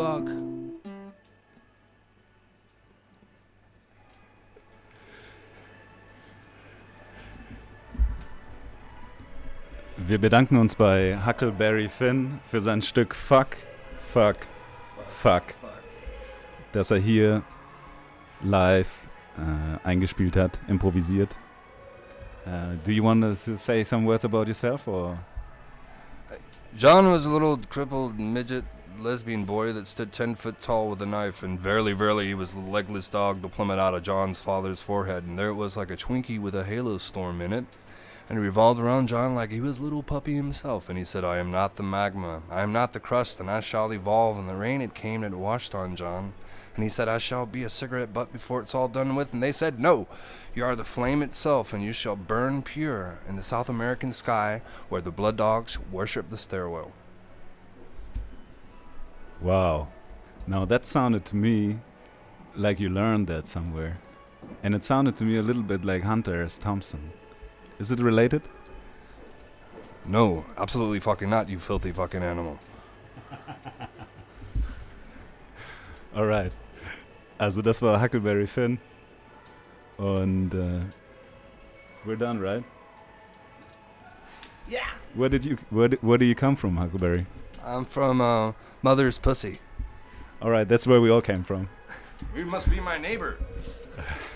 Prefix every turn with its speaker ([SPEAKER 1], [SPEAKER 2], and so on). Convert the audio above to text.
[SPEAKER 1] fuck.
[SPEAKER 2] Wir bedanken uns bei Huckleberry Finn für sein Stück Fuck, Fuck, Fuck, das er hier live eingespielt hat, improvisiert. Do you want to say some words about yourself, or?
[SPEAKER 1] John was a little crippled midget lesbian boy that stood 10 foot tall with a knife, and verily, verily, he was the legless dog to plummet out of John's father's forehead, and there it was like a Twinkie with a halo storm in it, and he revolved around John like he was a little puppy himself, and he said, I am not the magma, I am not the crust, and I shall evolve, and the rain it came and it washed on John, and he said, I shall be a cigarette butt before it's all done with, and they said, no, you are the flame itself, and you shall burn pure in the South American sky, where the blood dogs worship the stairwell.
[SPEAKER 2] Wow. Now that sounded to me like you learned that somewhere. And it sounded to me a little bit like Hunter S. Thompson. Is it related?
[SPEAKER 1] No, absolutely fucking not, you filthy fucking animal.
[SPEAKER 2] Alright. Also das war Huckleberry Finn. Und we're done, right?
[SPEAKER 1] Yeah.
[SPEAKER 2] Where do you come from, Huckleberry?
[SPEAKER 1] I'm from Mother's Pussy.
[SPEAKER 2] Alright, that's where we all came from.
[SPEAKER 1] You must be my neighbor.